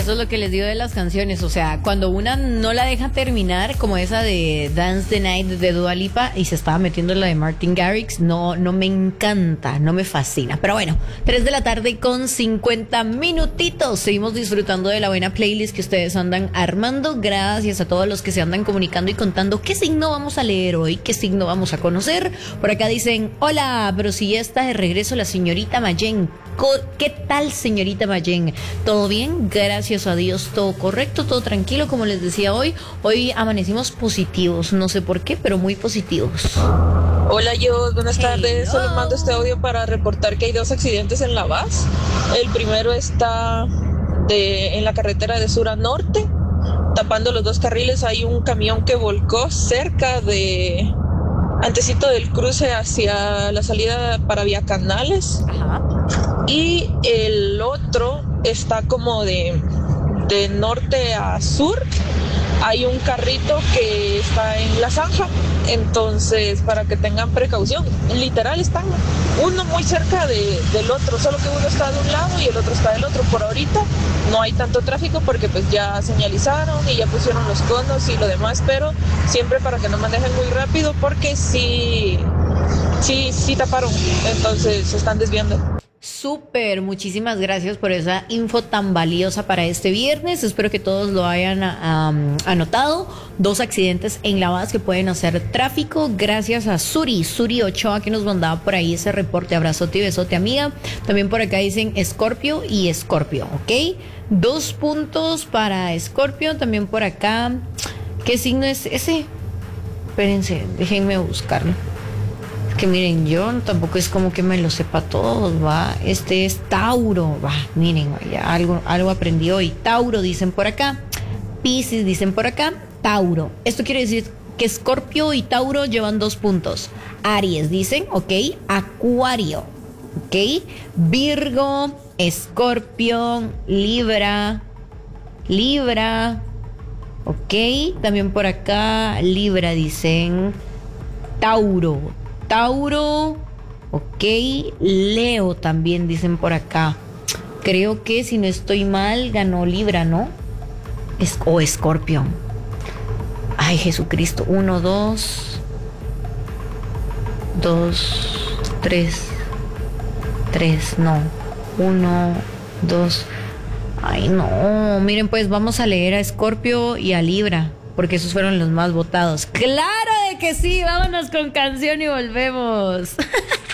eso es lo que les digo de las canciones. O sea, cuando una no la deja terminar, como esa de Dance the Night de Dua Lipa, y se estaba metiendo en la de Martin Garrix, no me encanta, no me fascina. Pero bueno, 3 de la tarde con 50 minutitos. Seguimos disfrutando de la buena playlist que ustedes andan armando. Gracias a todos los que se andan comunicando y contando qué signo vamos a leer hoy, qué signo vamos a conocer. Por acá dicen, hola, pero si ya está de regreso la señorita Mayen. ¿Qué tal, señorita Mayen? ¿Todo bien? Gracias a Dios, todo correcto, todo tranquilo, como les decía hoy. Hoy amanecimos positivos, no sé por qué, pero muy positivos. Hola, yo, buenas tardes. Hello. Solo mando este audio para reportar que hay 2 accidentes en La Paz. El primero está en la carretera de sur a norte, tapando los 2 carriles. Hay un camión que volcó cerca de antecito del cruce hacia la salida para Vía Canales. Ajá. Y el otro está como de norte a sur. Hay un carrito que está en la zanja, entonces para que tengan precaución. Literal están uno muy cerca del otro, solo que uno está de un lado y el otro está del otro. Por ahorita no hay tanto tráfico porque pues ya señalizaron y ya pusieron los conos y lo demás, pero siempre para que no manejen muy rápido porque sí taparon, entonces se están desviando. Súper, muchísimas gracias por esa info tan valiosa para este viernes. Espero que todos lo hayan anotado. 2 accidentes en La Paz que pueden hacer tráfico. Gracias a Suri Ochoa, que nos mandaba por ahí ese reporte. Abrazote y besote, amiga. También por acá dicen Escorpio y Escorpio, ¿ok? 2 puntos para Escorpio. También por acá, ¿qué signo es ese? Espérense, déjenme buscarlo. Que miren, yo tampoco es como que me lo sepa todos, va. Este es Tauro, va. Miren, ya algo aprendí hoy. Tauro dicen por acá, Piscis dicen por acá, Tauro. Esto quiere decir que Escorpio y Tauro llevan 2 puntos. Aries dicen, ok, Acuario, ok, Virgo, Escorpio, Libra, ok. También por acá Libra dicen, Tauro, ok, Leo también dicen por acá. Creo que si no estoy mal ganó Libra, ¿no? O Escorpio. Ay, Jesucristo. 1, 2, 3, no. 1, 2. Ay, no. Miren, pues vamos a leer a Escorpio y a Libra, porque esos fueron los más votados. ¡Claro de que sí! Vámonos con canción y volvemos.